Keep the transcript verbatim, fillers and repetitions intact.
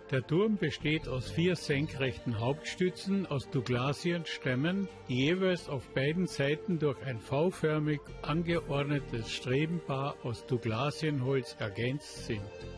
Der Turm besteht aus vier senkrechten Hauptstützen aus Douglasienstämmen, die jeweils auf beiden Seiten durch ein V-förmig angeordnetes Strebenpaar aus Douglasienholz ergänzt sind.